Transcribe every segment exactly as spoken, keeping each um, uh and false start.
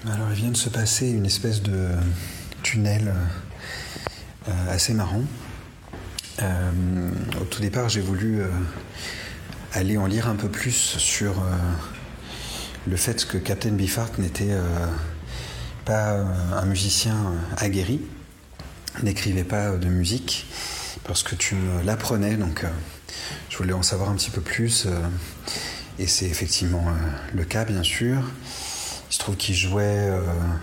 Alors, il vient de se passer une espèce de tunnel euh, assez marrant. Euh, au tout départ, j'ai voulu euh, aller en lire un peu plus sur euh, le fait que Captain Beefheart n'était euh, pas euh, un musicien aguerri, n'écrivait pas de musique, parce que tu me l'apprenais, donc euh, je voulais en savoir un petit peu plus, euh, et c'est effectivement euh, le cas, bien sûr. Il se trouve qu'il jouait euh,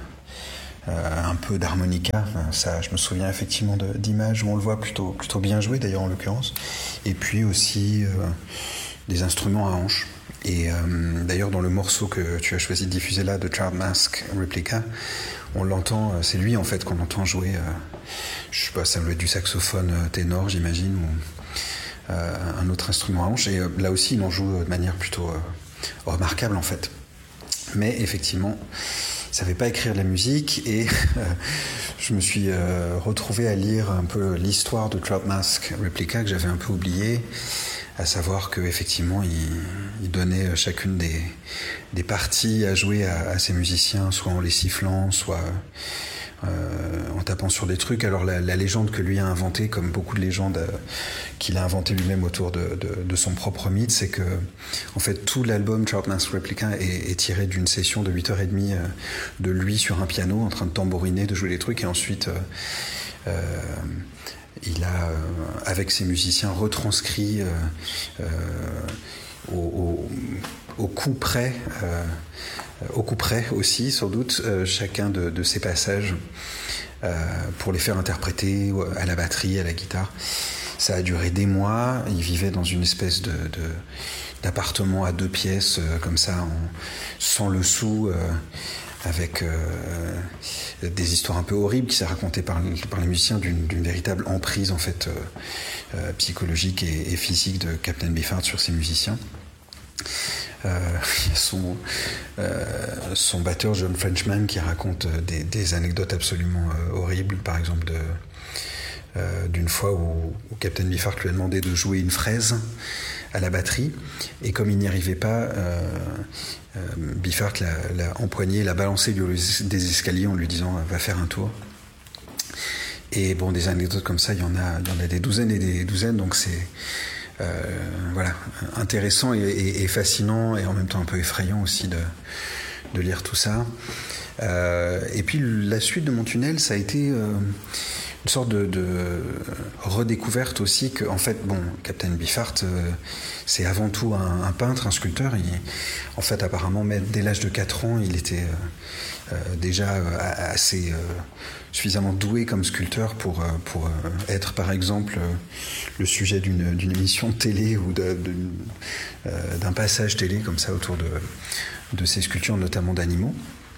euh, un peu d'harmonica, ça, je me souviens effectivement de, d'images où on le voit plutôt, plutôt bien joué, d'ailleurs en l'occurrence, et puis aussi euh, des instruments à hanches. Et euh, d'ailleurs dans le morceau que tu as choisi de diffuser là, de Child Mask Replica, on l'entend, c'est lui en fait qu'on entend jouer, euh, je sais pas, ça doit être du saxophone ténor j'imagine, ou euh, un autre instrument à hanches, et euh, là aussi il en joue de manière plutôt euh, remarquable en fait. Mais effectivement, il ne savait pas écrire de la musique, et euh, je me suis euh, retrouvé à lire un peu l'histoire de Trout Mask Replica que j'avais un peu oublié, à savoir qu'effectivement il, il donnait chacune des, des parties à jouer à, à ses musiciens, soit en les sifflant, soit euh, en tapant sur des trucs. Alors la, la légende que lui a inventée, comme beaucoup de légendes euh, qu'il a inventées lui-même autour de, de, de son propre mythe, c'est que en fait tout l'album Trout Mask Replica est, est tiré d'une session de huit heures trente euh, de lui sur un piano en train de tambouriner, de jouer des trucs, et ensuite euh, euh, il a, euh, avec ses musiciens, retranscrit euh, euh, au, au, au coup près, euh, au coup près aussi, sans doute, euh, chacun de, de ces passages euh, pour les faire interpréter à la batterie, à la guitare. Ça a duré des mois. Il vivait dans une espèce de, de, d'appartement à deux pièces, euh, comme ça, en, sans le sou, euh, avec euh, des histoires un peu horribles qui sont racontées par, par les musiciens d'une, d'une véritable emprise en fait euh, euh, psychologique et, et physique de Captain Beefheart sur ses musiciens. Euh, son, euh, son batteur John Frenchman qui raconte des, des anecdotes absolument euh, horribles, par exemple de, euh, d'une fois où, où Captain Beefheart lui a demandé de jouer une fraise à la batterie, et comme il n'y arrivait pas, euh, euh, Beefheart l'a, l'a empoigné, l'a balancé des escaliers en lui disant « va faire un tour ». Et bon, des anecdotes comme ça, il y en a, il y en a des douzaines et des douzaines, donc c'est euh, voilà, intéressant et, et, et fascinant, et en même temps un peu effrayant aussi de, de lire tout ça. Euh, et puis la suite de mon tunnel, ça a été euh, une sorte de, de redécouverte aussi que, en fait, bon, Captain Beefheart, euh, c'est avant tout un, un peintre, un sculpteur. Il, en fait, apparemment, dès l'âge de quatre ans, il était euh, euh, déjà euh, assez euh, suffisamment doué comme sculpteur pour, euh, pour euh, être, par exemple, euh, le sujet d'une, d'une émission de télé ou de, de, euh, d'un passage télé comme ça autour de, de ses sculptures, notamment d'animaux.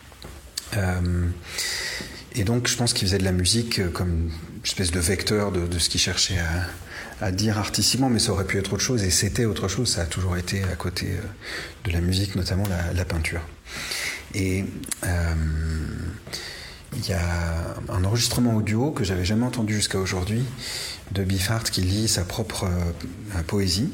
Euh, Et donc, je pense qu'il faisait de la musique comme une espèce de vecteur de, de ce qu'il cherchait à, à dire artistiquement, mais ça aurait pu être autre chose, et c'était autre chose. Ça a toujours été à côté de la musique, notamment la, la peinture. Et euh, il y a un enregistrement audio que j'avais jamais entendu jusqu'à aujourd'hui de Beefheart qui lit sa propre euh, poésie.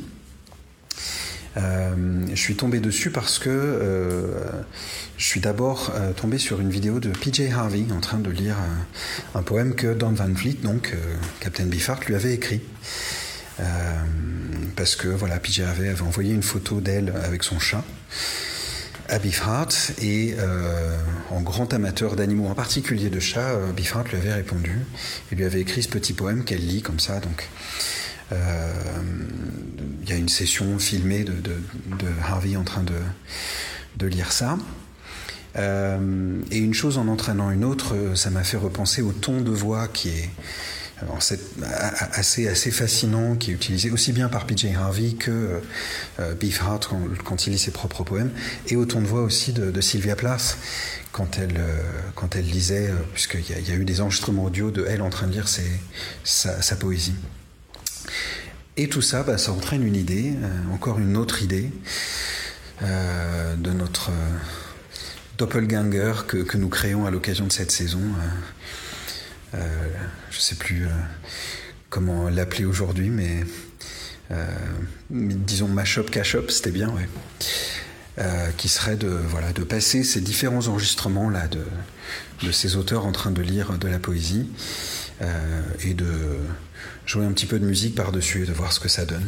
Euh, je suis tombé dessus parce que euh, je suis d'abord euh, tombé sur une vidéo de P J Harvey en train de lire euh, un poème que Don Van Vliet, donc euh, Captain Beefheart, lui avait écrit. Euh, parce que voilà, P J Harvey avait envoyé une photo d'elle avec son chat à Beefheart, et euh, en grand amateur d'animaux, en particulier de chats, euh, Beefheart lui avait répondu et lui avait écrit ce petit poème qu'elle lit comme ça. Donc il euh, y a une session filmée de, de, de Harvey en train de, de lire ça. Euh, et une chose en entraînant une autre, ça m'a fait repenser au ton de voix qui est alors c'est assez, assez fascinant, qui est utilisé aussi bien par P J Harvey que euh, Beefheart quand, quand il lit ses propres poèmes, et au ton de voix aussi de, de Sylvia Plath quand elle, euh, quand elle lisait, euh, puisqu'il y a, il y a eu des enregistrements audio de elle en train de lire ses, sa, sa poésie. Et tout ça, bah, ça entraîne une idée, euh, encore une autre idée euh, de notre euh, doppelganger que, que nous créons à l'occasion de cette saison. Euh, euh, je ne sais plus euh, comment l'appeler aujourd'hui, mais, euh, mais disons Mashup Cashop, c'était bien, ouais. euh, qui serait de, voilà, de passer ces différents enregistrements là, de, de ces auteurs en train de lire de la poésie euh, et de jouer un petit peu de musique par-dessus et de voir ce que ça donne.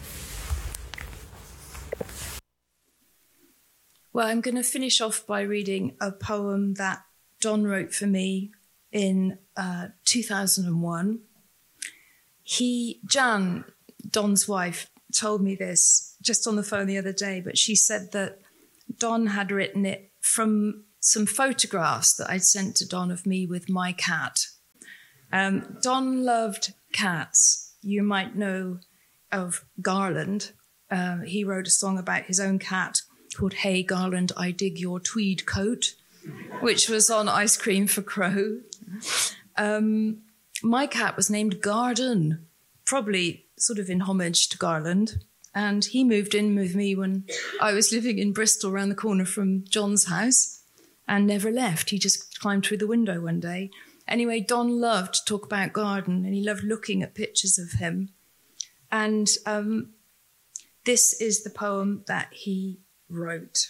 Well, I'm going to finish off by reading a poem that Don wrote for me in uh, two thousand one. He, Jan, Don's wife, told me this just on the phone the other day, but she said that Don had written it from some photographs that I'd sent to Don of me with my cat. Um, Don loved cats. You might know of Garland. Uh, he wrote a song about his own cat called Hey Garland, I Dig Your Tweed Coat, which was on Ice Cream for Crow. Um, my cat was named Garden, probably sort of in homage to Garland. And he moved in with me when I was living in Bristol around the corner from John's house and never left. He just climbed through the window one day. Anyway, Don loved to talk about Garden and he loved looking at pictures of him. And um, this is the poem that he wrote.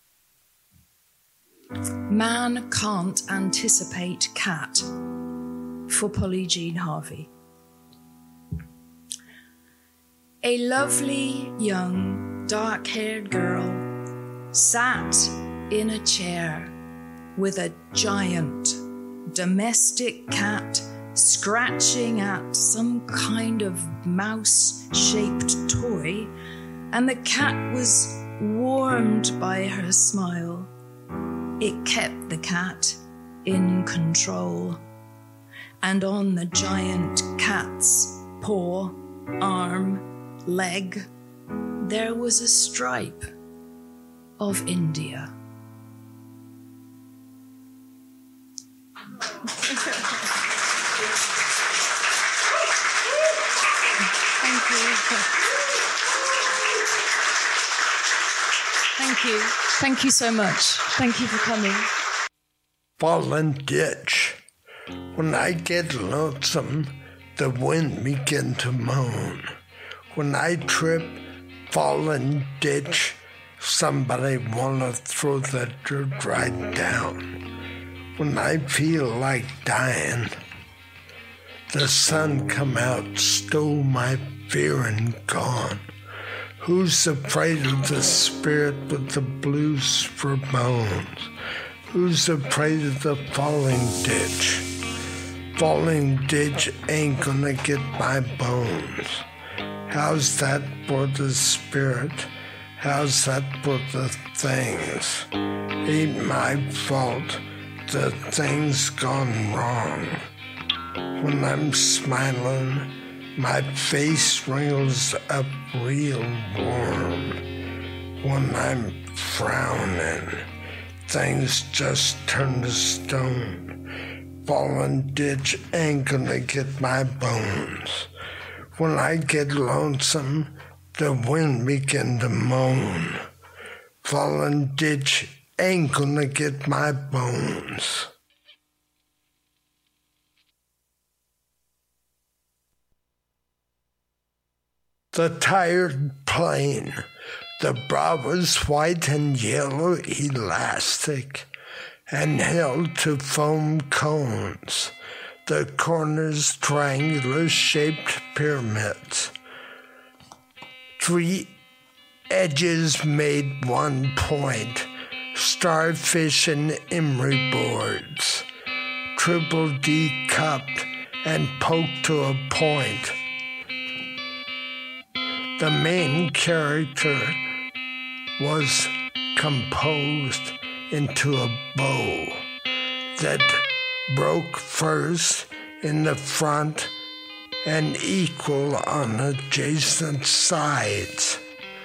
Man Can't Anticipate Cat, for Polly Jean Harvey. A lovely young dark-haired girl sat in a chair with a giant domestic cat scratching at some kind of mouse-shaped toy, and the cat was warmed by her smile. It kept the cat in control. And on the giant cat's paw, arm, leg, there was a stripe of India. Thank you. Thank you. Thank you so much. Thank you for coming. Fallen ditch. When I get lonesome, the wind begin to moan. When I trip, fallen ditch, somebody wanna throw the dirt right down. When I feel like dying, the sun come out, stole my fear and gone. Who's afraid of the spirit with the blues for bones? Who's afraid of the falling ditch? Falling ditch ain't gonna get my bones. How's that for the spirit? How's that for the things? Ain't my fault the things gone wrong. When I'm smiling, my face wrinkles up real warm. When I'm frowning, things just turn to stone. Fallen ditch ain't gonna get my bones. When I get lonesome, the wind begin to moan. Fallen ditch ain't gonna get my bones. The tired plane, the bra was white and yellow elastic and held to foam cones, the corners triangular-shaped pyramids. Three edges made one point, starfish and emery boards, triple D cupped and poked to a point. The main character was composed into a bow that broke first in the front and equal on adjacent sides.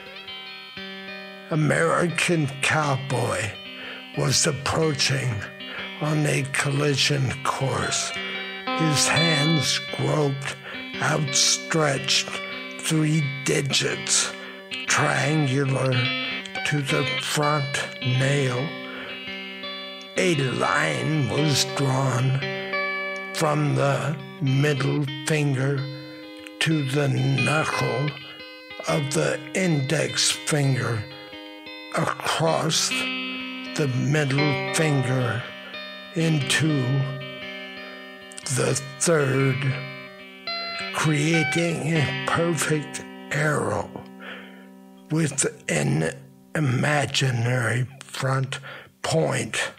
American Cowboy was approaching on a collision course. His hands groped outstretched three digits, triangular to the front nail. A line was drawn from the middle finger to the knuckle of the index finger across the middle finger into the third, creating a perfect arrow with an imaginary front point.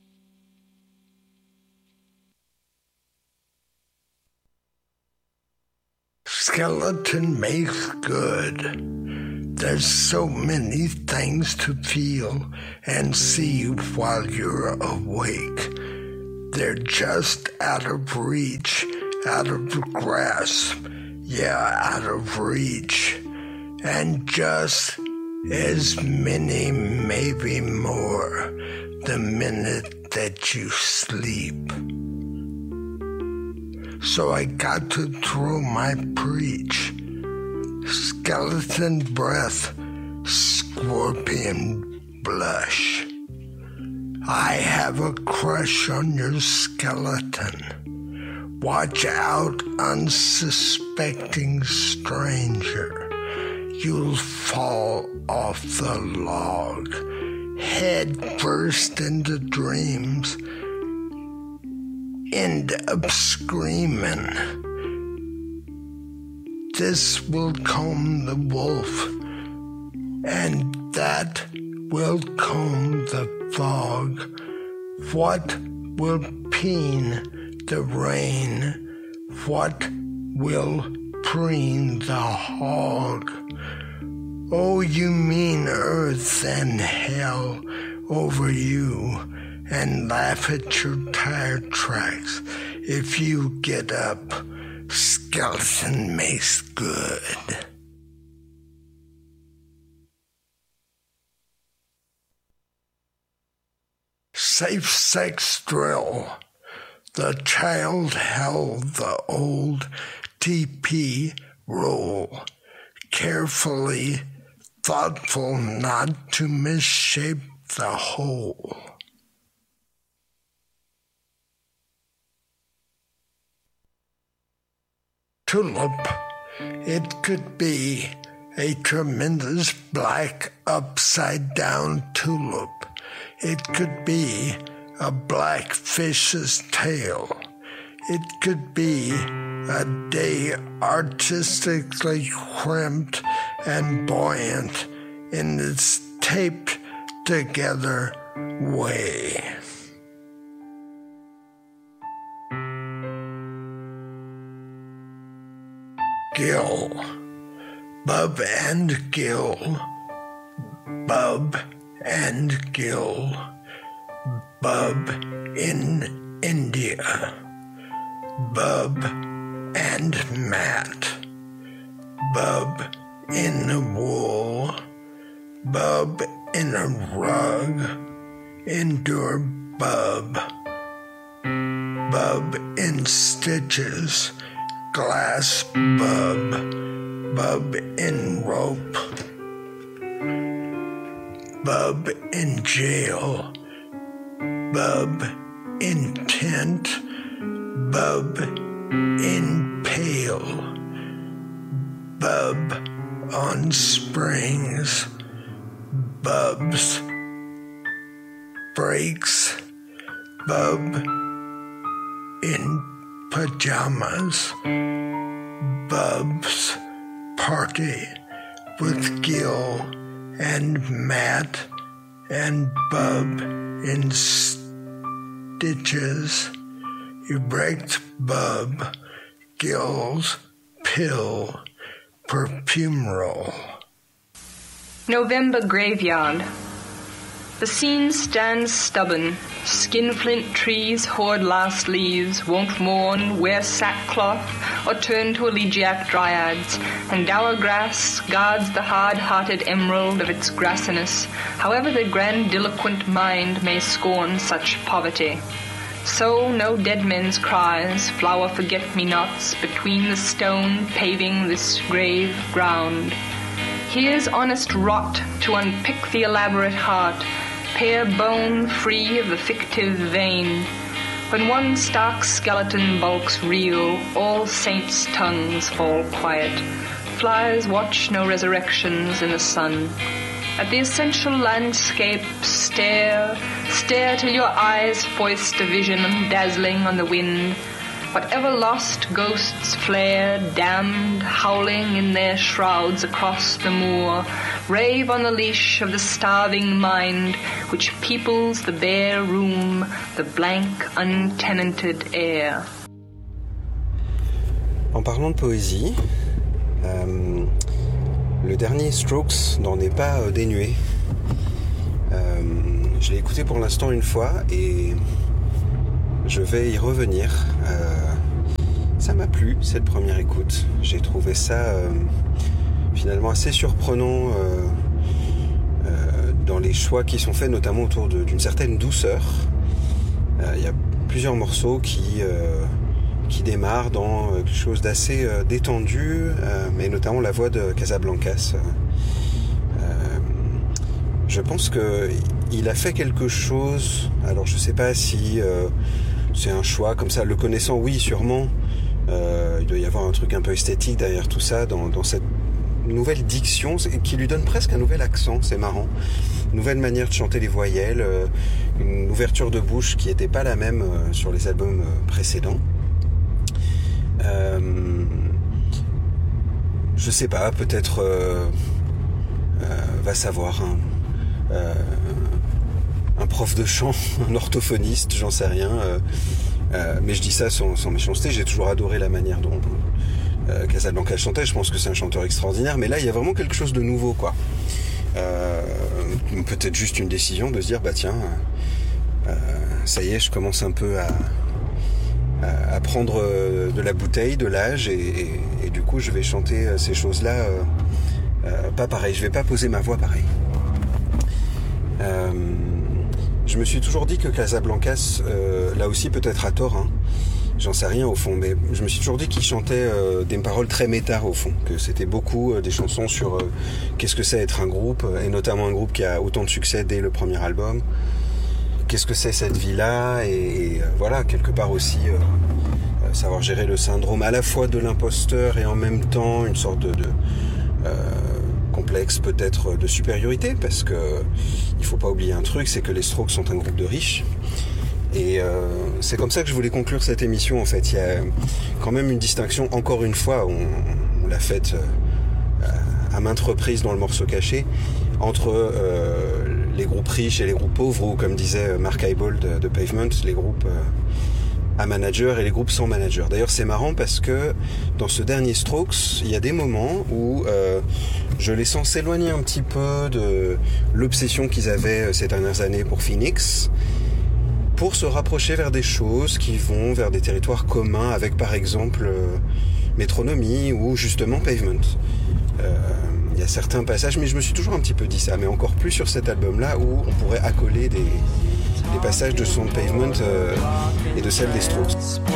Skeleton makes good. There's so many things to feel and see while you're awake. They're just out of reach, out of grasp, yeah, out of reach. And just as many, maybe more, the minute that you sleep. So I got to throw my preach. Skeleton breath, scorpion blush. I have a crush on your skeleton. Watch out, unsuspecting stranger. You'll fall off the log, head first into dreams, end up screaming. This will comb the wolf, and that will comb the fog. What will peen the rain? What will preen the hog? Oh, you mean earth and hell over you, and laugh at your tire tracks. If you get up, skeleton makes good. Safe sex drill. The child held the old T P roll, carefully thoughtful not to misshape the whole. Tulip, it could be a tremendous black upside-down tulip. It could be a black fish's tail. It could be a day artistically crimped and buoyant in its taped together way. Gill, Bub and Gill, Bub and Gill, Bub in India, Bub and Matt, Bub in the wool, Bub in a rug, endure Bub, Bub in stitches, glass bub, bub in rope, bub in jail, bub in tent, bub in pail, bub on springs, bubs, brakes, bub in pajamas, Bub's party with Gil and Matt and Bub in stitches, erect Bub, Gil's pill, perfume roll. November graveyard. The scene stands stubborn. Skinflint trees hoard last leaves, won't mourn, wear sackcloth, or turn to elegiac dryads, and dour grass guards the hard-hearted emerald of its grassiness, however the grandiloquent mind may scorn such poverty. So no dead men's cries, flower forget-me-nots, between the stone paving this grave ground. Here's honest rot to unpick the elaborate heart, pare bone free of the fictive vein. When one stark skeleton bulks real, all saints' tongues fall quiet. Flies watch no resurrections in the sun. At the essential landscape, stare, stare till your eyes foist a vision dazzling on the wind. Whatever lost ghosts flare, damned, howling in their shrouds across the moor, rave on the leash of the starving mind, which peoples the bare room, the blank, untenanted air. En parlant de poésie, euh, le dernier Strokes n'en est pas euh, dénué. Euh, je l'ai écouté pour l'instant une fois et je vais y revenir. Euh, ça m'a plu, cette première écoute. J'ai trouvé ça euh, finalement assez surprenant euh, euh, dans les choix qui sont faits, notamment autour de, d'une certaine douceur. Il euh, y a plusieurs morceaux qui, euh, qui démarrent dans quelque chose d'assez euh, détendu, euh, mais notamment la voix de Casablancas. Euh, je pense qu'il a fait quelque chose, alors je ne sais pas si... Euh, c'est un choix comme ça, le connaissant, oui, sûrement. Euh, il doit y avoir un truc un peu esthétique derrière tout ça, dans, dans cette nouvelle diction qui lui donne presque un nouvel accent, c'est marrant. Une nouvelle manière de chanter les voyelles, euh, une ouverture de bouche qui n'était pas la même euh, sur les albums euh, précédents. Euh, je sais pas, peut-être euh, euh, va savoir. Hein, euh, un prof de chant, un orthophoniste, j'en sais rien. Euh, euh, mais je dis ça sans, sans méchanceté. J'ai toujours adoré la manière dont euh, Casablancas chantait. Je pense que c'est un chanteur extraordinaire. Mais là, il y a vraiment quelque chose de nouveau, quoi. Euh, peut-être juste une décision de se dire, bah tiens, euh, ça y est, je commence un peu à, à, à prendre de la bouteille, de l'âge, et, et, et du coup, je vais chanter ces choses-là euh, euh, pas pareil. Je vais pas poser ma voix pareil. Euh, Je me suis toujours dit que Casablancas, euh, là aussi peut-être à tort, hein, j'en sais rien au fond, mais je me suis toujours dit qu'il chantait euh, des paroles très méta au fond, que c'était beaucoup euh, des chansons sur euh, qu'est-ce que c'est être un groupe, et notamment un groupe qui a autant de succès dès le premier album, qu'est-ce que c'est cette vie-là, et, et euh, voilà, quelque part aussi euh, euh, savoir gérer le syndrome à la fois de l'imposteur et en même temps une sorte de... de euh, complexe peut-être de supériorité, parce que il faut pas oublier un truc, c'est que les Strokes sont un groupe de riches, et euh, c'est comme ça que je voulais conclure cette émission. En fait, il y a quand même une distinction, encore une fois, on, on l'a faite euh, à maintes reprises dans le morceau caché, entre euh, les groupes riches et les groupes pauvres, ou comme disait Mark Heybold de, de Pavement, les groupes euh, à manager et les groupes sans manager. D'ailleurs, c'est marrant parce que dans ce dernier Strokes, il y a des moments où euh, je les sens s'éloigner un petit peu de l'obsession qu'ils avaient ces dernières années pour Phoenix, pour se rapprocher vers des choses qui vont vers des territoires communs avec, par exemple, euh, Metronomy ou justement Pavement. Euh, il y a certains passages, mais je me suis toujours un petit peu dit ça, mais encore plus sur cet album-là où on pourrait accoler des... des passages de son Pavement euh, et de celle des Strokes.